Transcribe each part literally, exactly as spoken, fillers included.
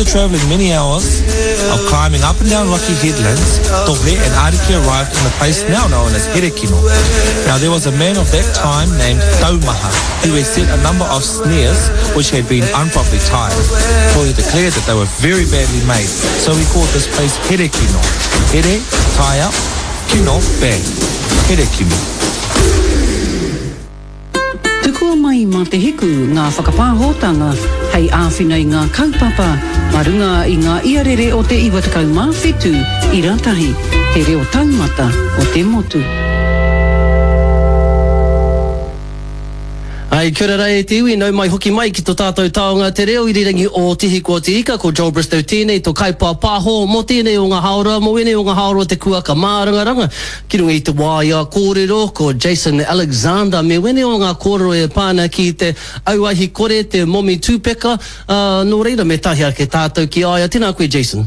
After travelling many hours of climbing up and down rocky headlands, Tohe and Ariki arrived in a place now known as Herekino. Now there was a man of that time named Taumaha who had set a number of snares which had been improperly tied. Tohe declared that they were very badly made, so he called this place Herekino. Here, tie up, kino, bag. Herekino. Tukua mai mā te hiku ngā whakapāhotanga hei āwhina i ngā kaupapa, marunga i ngā iarere o te iwatakau mā whetu i ratahi, he reo taumata o te motu. Ai, kia ora rei te iwi, nau mai hoki mai ki tō tātou taonga te reo i rirangi o Tihi Kua Te Ika, ko Joel Bristow tēnei, tō kaipā pāho, mō tēnei o ngā haora, mō wene o ngā haora te kuaka mārangaranga. Ki runga i te wāia kōrero, ko Jason Alexander, me wene o ngā kōrero e pāna ki te auahi kore, te momi tūpeka, uh, nō reira me tahia ke tātou ki aia. Tēnā koe, Jason.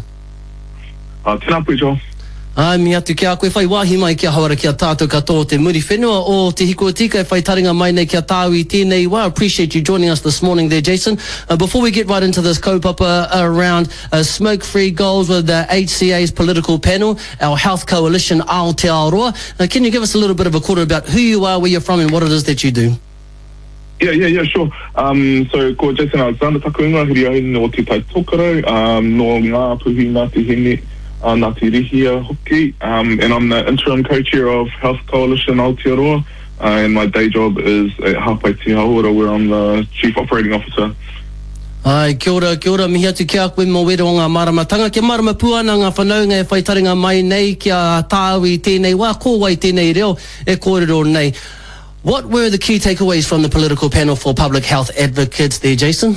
Uh, tēnā koe, Joel. Ai, mi atu kia koe whai wāhi mai kia hawara kia tātou katoa te muri whenua o te Hiko Tika e whai taringa mai nei kia tāui tēnei wā. Appreciate you joining us this morning there, Jason. Uh, before we get right into this kaupapa around uh, smoke-free goals with the H C A's political panel, our health coalition Aotearoa, uh, can you give us a little bit of a quarter about who you are, where you're from and what it is that you do? Yeah, yeah, yeah, sure. Um, so, ko Jason Alexander takuinga, hiri ahi no te tai tōkaro, um, no ngā puhi ngā te hene, Uh, Ngāti Rihia hoki, um, and I'm the interim co-chair of Health Coalition Aotearoa, uh, and my day job is at Haupai Te Hauora, where I'm the Chief Operating Officer. Ai, kia ora, kia ora, mihi atu kia koe mō wera o ngā maramatanga. Kia marama puana ngā whanaunga e whaitaringa mai nei, kia tāui tēnei wā, kōwai tēnei reo, e kōrero nei. What were the key takeaways from the political panel for public health advocates there, Jason?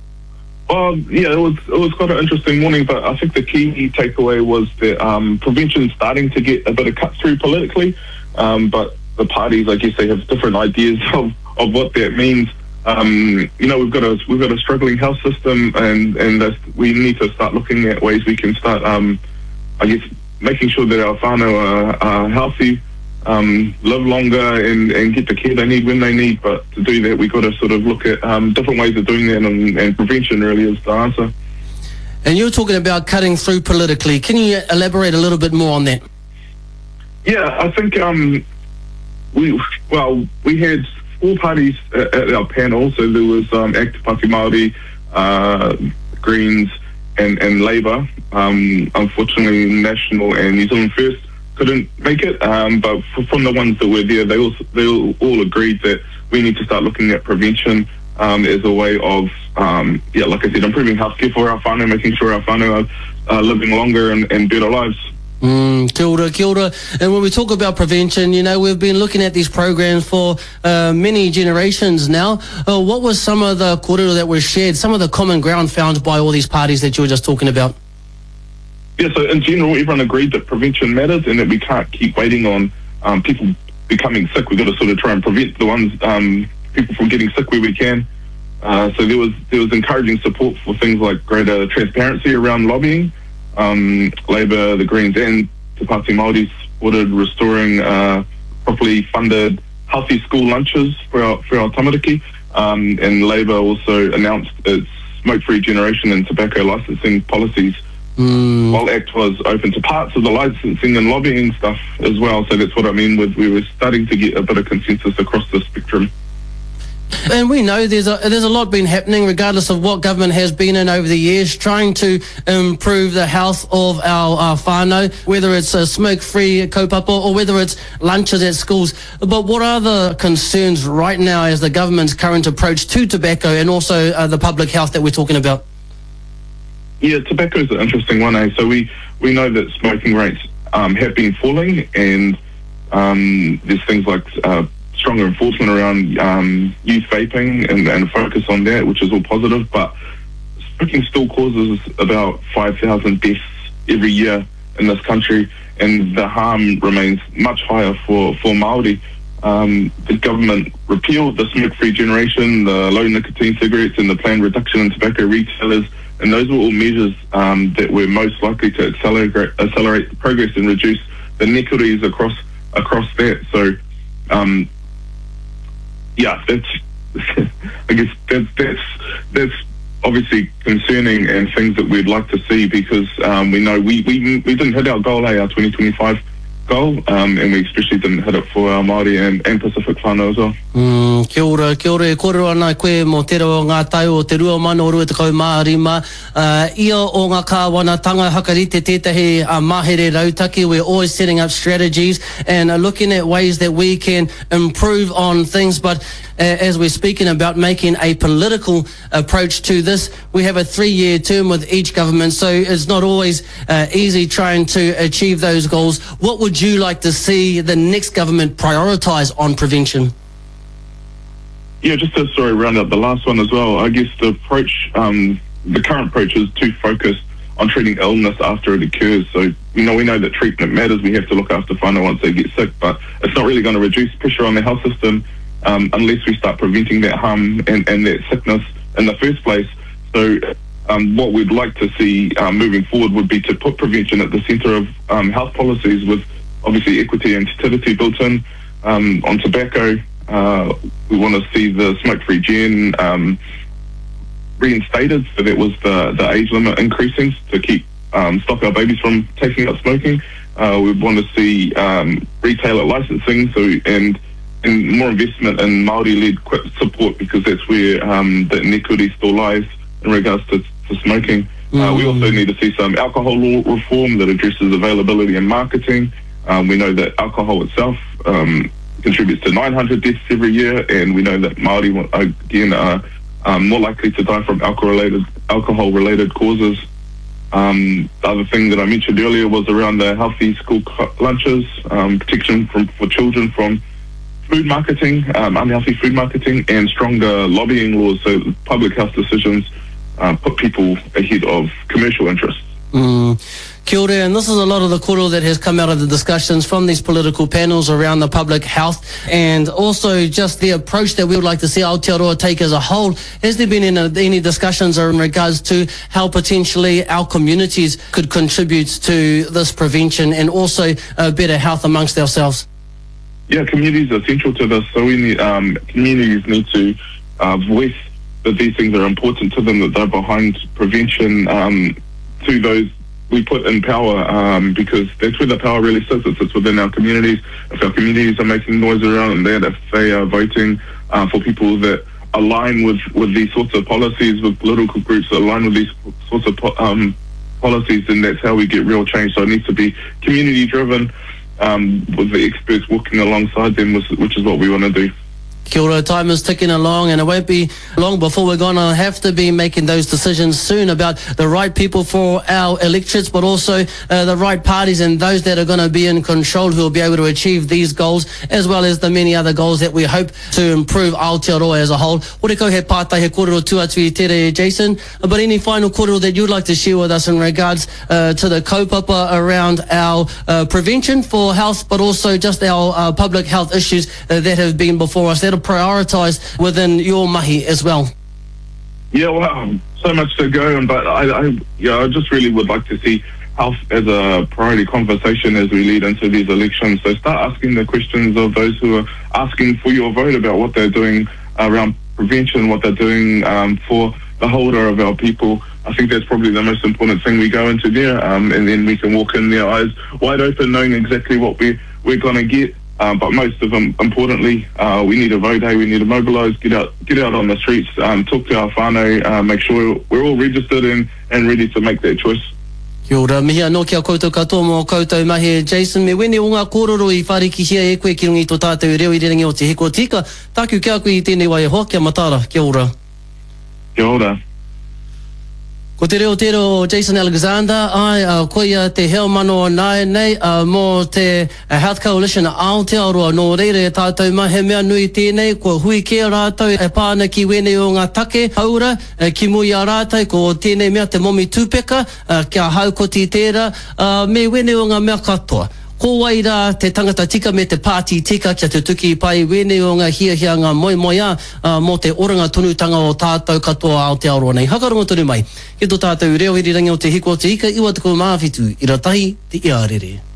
Well, yeah, it was it was quite an interesting morning, but I think the key takeaway was that um, prevention's starting to get a bit of cut through politically, um, but the parties, I guess, they have different ideas of, of what that means. Um, you know, we've got a we've got a struggling health system, and and that's, we need to start looking at ways we can start, um, I guess, making sure that our whānau are, are healthy, um, live longer, and, and get the care they need when they need. But to do that, we've got to sort of look at um, different ways of doing that, and, and prevention really is the answer. And you're talking about cutting through politically. Can you elaborate a little bit more on that? Yeah, I think um, we well we had four parties at, at our panel. So there was um, Active Pāti Māori, uh, Greens, and and Labour. Um, unfortunately, National and New Zealand First couldn't make it, um, but from the ones that were there, they all they all, all agreed that we need to start looking at prevention um, as a way of, um, yeah, like I said, improving healthcare for our whānau, making sure our whānau are uh, living longer and, and better lives. Mm, kia ora, kia ora. And when we talk about prevention, you know, we've been looking at these programs for uh, many generations now. Uh, what was some of the kōrero that were shared, some of the common ground found by all these parties that you were just talking about? Yeah, so in general, everyone agreed that prevention matters and that we can't keep waiting on um, people becoming sick. We've got to sort of try and prevent the ones um, people from getting sick where we can. Uh, so there was there was encouraging support for things like greater transparency around lobbying. Um, Labour, the Greens, and Te Pāti Māori supported restoring uh, properly funded healthy school lunches for our for our tamariki. Um, and Labour also announced its smoke-free generation and tobacco licensing policies. Mm. While ACT was open to parts of the licensing and lobbying stuff as well. So that's what I mean with we were starting to get a bit of consensus across the spectrum. And we know there's a there's a lot been happening regardless of what government has been in over the years, trying to improve the health of our, our whānau, whether it's a smoke-free kaupapa or whether it's lunches at schools. But what are the concerns right now as the government's current approach to tobacco and also uh, the public health that we're talking about? Yeah, tobacco is an interesting one, eh? So we, we know that smoking rates um, have been falling, and um, there's things like uh, stronger enforcement around um, youth vaping and, and a focus on that, which is all positive. But smoking still causes about five thousand deaths every year in this country, and the harm remains much higher for, for Māori. Um, the government repealed the smoke-free generation, the low nicotine cigarettes, and the planned reduction in tobacco retailers. And those were all measures um, that were most likely to accelerate, accelerate the progress and reduce the inequities across across that. So, um, yeah, that's I guess that's that's that's obviously concerning and things that we'd like to see, because um, we know we, we we didn't hit our goal, eh, our twenty twenty-five goal, um, and we especially didn't hit it for our Māori and, and Pacific whānau as well. Mm, kia ora, kia ora, e kōrero ana koe mō te reo ngā tau o te rua mano o rua te kau mārima. Uh, ia o ngā kāwanatanga hakarite tētahi uh, mahere rautaki. We're always setting up strategies and uh, looking at ways that we can improve on things, but uh, as we're speaking about making a political approach to this, we have a three-year term with each government, so it's not always uh, easy trying to achieve those goals. What would you like to see the next government prioritise on prevention? Yeah, just to sort of round up the last one as well, I guess the approach, um, the current approach is too focused on treating illness after it occurs. So, you know, we know that treatment matters. We have to look after whānau once they get sick, but it's not really going to reduce pressure on the health system um, unless we start preventing that harm and, and that sickness in the first place. So um, what we'd like to see um, moving forward would be to put prevention at the centre of um, health policies, with obviously equity and sensitivity built in. Um, on tobacco, uh, we want to see the smoke-free gen um, reinstated, so that was the, the age limit increasing to keep um, stop our babies from taking up smoking. Uh, we want to see um, retailer licensing, so and and more investment in Māori-led support, because that's where um, the inequity still lies in regards to, to smoking. Mm. Uh, we also need to see some alcohol law reform that addresses availability and marketing. Um, we know that alcohol itself um, contributes to nine hundred deaths every year, and we know that Māori, again, are um, more likely to die from alcohol-related alcohol-related causes. Um, the other thing that I mentioned earlier was around the healthy school lunches, um, protection from, for children from food marketing, um, unhealthy food marketing, and stronger lobbying laws, so public health decisions uh, put people ahead of commercial interests. Mm. Kia ora, and this is a lot of the koro that has come out of the discussions from these political panels around the public health, and also just the approach that we would like to see Aotearoa take as a whole. Has there been any, any discussions in regards to how potentially our communities could contribute to this prevention and also uh, better health amongst ourselves? Yeah, communities are central to this, so we need, um, communities need to uh, voice that these things are important to them, that they're behind prevention, um, to those we put in power, um, because that's where the power really sits. It sits within our communities. If our communities are making noise around that, if they are voting uh, for people that align with, with these sorts of policies, with political groups that align with these sorts of po um, policies, then that's how we get real change. So it needs to be community-driven, um, with the experts walking alongside them, which is what we want to do. Kia ora, time is ticking along, and it won't be long before we're going to have to be making those decisions soon about the right people for our electorates, but also uh, the right parties and those that are going to be in control who will be able to achieve these goals, as well as the many other goals that we hope to improve Aotearoa as a whole. Oreko he pātai he kōrero tuatui tere, Jason, but any final kōrero that you'd like to share with us in regards uh, to the kaupapa around our uh, prevention for health, but also just our uh, public health issues uh, that have been before us, that prioritised within your mahi as well? Yeah, well, so much to go, but I, I, yeah, I just really would like to see health as a priority conversation as we lead into these elections. So start asking the questions of those who are asking for your vote about what they're doing around prevention, what they're doing um, for the holder of our people. I think that's probably the most important thing. We go into there, um, and then we can walk in there eyes wide open, knowing exactly what we, we're going to get. Um, but most of them, importantly, uh, we need to vote. Hey, we need to mobilise, get out, get out on the streets, um, talk to our whānau, uh, make sure we're all registered and, and ready to make that choice. Kia ora, mihi anō kia koutou katoa mō koutou mahi, Jason. Me wene o ngā kōrero i whariki hia e koe ki rungi tō tātou reo i rerengi o te heko tika. Tāku kia koe i tēnei wai hoa, kia matara, kia ora. Kia ora. Ko te reo tero o Jason Alexander, ai uh, koia te heo mano nai nei uh, mō te uh, Health Coalition Aotearoa. Nō reire tātou mai he mea nui tēnei, ko hui kia rātou e pāna ki wene o ngā take haura, uh, ki mui a rātou, ko tēnei mea te momi tūpeka, uh, kia haukoti tērā, uh, me wene o ngā mea katoa. Ko wai rā te tangata tika me te pāti tika kia te tuki pai wene o ngā hia hia ngā moi moi a uh, mō te oranga tunutanga o tātou katoa Aotearoa nei. Hakarongo tonu mai, ki tō tātou reo hiri rangi o te hiko o te ika, iwa te ko māwhitu, i ratahi te iarere.